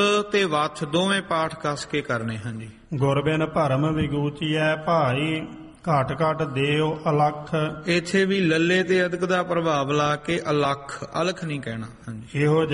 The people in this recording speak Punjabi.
ਤੇ ਵੱਥ ਦੋਵੇਂ ਪਾਠ ਕੱਸ ਕੇ ਕਰਨੇ ਹਨ ਜੀ। ਗੁਰ ਬਿਨ ਭਰਮ ਵਿਗੂਚੀਐ ਭਾਈ, ਘਾਟ ਘਾਟ ਦੇਵ ਅਲਖ। ਇੱਥੇ ਵੀ ਲੱਲੇ ਤੇ ਅਦਕ ਦਾ ਪ੍ਰਭਾਵ ਲਾ ਕੇ ਅਲਖ, ਅਲਖ ਨਹੀਂ ਕਹਿਣਾ। ਹਾਂਜੀ। ਇਹੋ